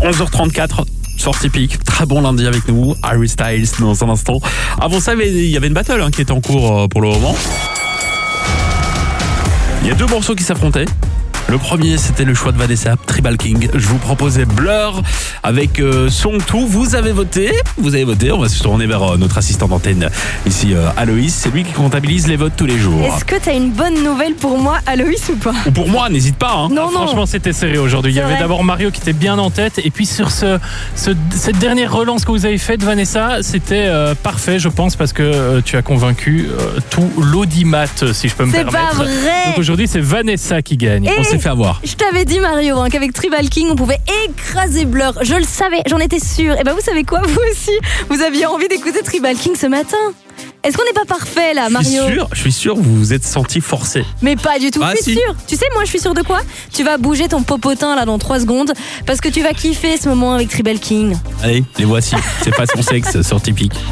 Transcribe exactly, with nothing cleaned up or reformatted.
onze heures trente-quatre. Sur Typique, très bon lundi avec nous, Harry Styles dans un instant. Avant ça, il y avait une battle hein, qui est en cours pour le moment. Il y a deux morceaux qui s'affrontaient. Le premier, c'était le choix de Vanessa, Tribal King. Je vous proposais Blur avec euh, Song deux. Vous avez voté, vous avez voté. On va se tourner vers euh, notre assistant d'antenne ici, euh, Aloïs. C'est lui qui comptabilise les votes tous les jours. Est-ce que t'as une bonne nouvelle pour moi, Aloïs, ou pas? Ou pour moi, n'hésite pas. Hein. Non, ah, non. Franchement, c'était serré aujourd'hui. Il y C'est avait vrai. d'abord Mario qui était bien en tête. Et puis sur ce, ce, cette dernière relance que vous avez faite, Vanessa, c'était euh, parfait, je pense, parce que euh, tu as convaincu euh, tout l'audimat, si je peux me C'est permettre. pas vrai. Donc aujourd'hui, c'est Vanessa qui gagne. Et On s'est fait avoir. je t'avais dit, Mario, hein, qu'avec Tribal King, on pouvait écraser Blur. Je le savais, j'en étais sûre. Et ben, vous savez quoi, vous aussi, vous aviez envie d'écouter Tribal King ce matin. Est-ce qu'on n'est pas parfait là, Je suis Mario? sûr, je suis sûr, vous vous êtes senti forcé. Mais pas du tout, Ah, je suis si. sûre. Tu sais, moi, je suis sûre de quoi? Tu vas bouger ton popotin là dans trois secondes parce que tu vas kiffer ce moment avec Tribal King. Allez, les voici. C'est pas son sexe sur Typique.